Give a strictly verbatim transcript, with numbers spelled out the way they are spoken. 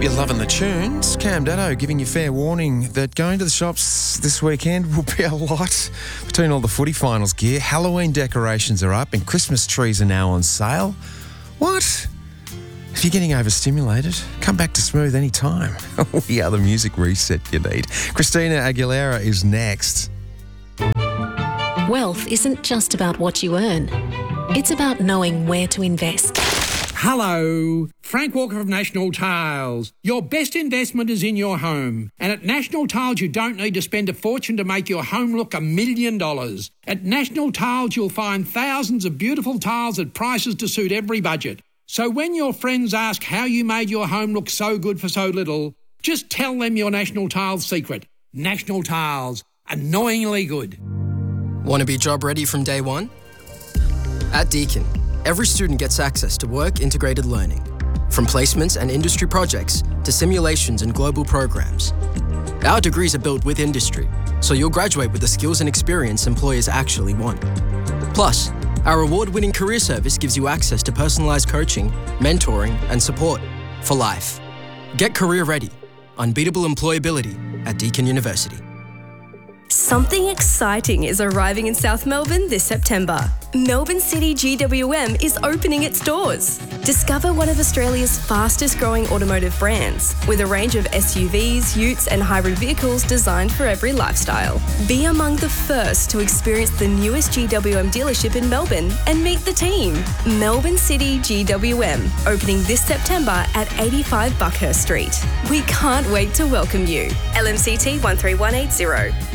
You're loving the tunes. Cam Daddo giving you fair warning that going to the shops this weekend will be a lot between all the footy finals gear. Halloween decorations are up and Christmas trees are now on sale. What? If you're getting overstimulated, come back to Smooth anytime. We are the music reset you need. Christina Aguilera is next. Wealth isn't just about what you earn. It's about knowing where to invest. Hello, Frank Walker of National Tiles. Your best investment is in your home. And at National Tiles, you don't need to spend a fortune to make your home look a million dollars. At National Tiles, you'll find thousands of beautiful tiles at prices to suit every budget. So when your friends ask how you made your home look so good for so little, just tell them your National Tiles secret. National Tiles, annoyingly good. Want to be job ready from day one? At Deakin, every student gets access to work-integrated learning, from placements and industry projects to simulations and global programs. Our degrees are built with industry, so you'll graduate with the skills and experience employers actually want. Plus, our award-winning career service gives you access to personalised coaching, mentoring and support for life. Get career ready. Unbeatable employability at Deakin University. Something exciting is arriving in South Melbourne this September. Melbourne City G W M is opening its doors. Discover one of Australia's fastest growing automotive brands with a range of S U Vs, utes and hybrid vehicles designed for every lifestyle. Be among the first to experience the newest G W M dealership in Melbourne and meet the team. Melbourne City G W M, opening this September at eighty-five Buckhurst Street. We can't wait to welcome you. L M C T one three one eight zero.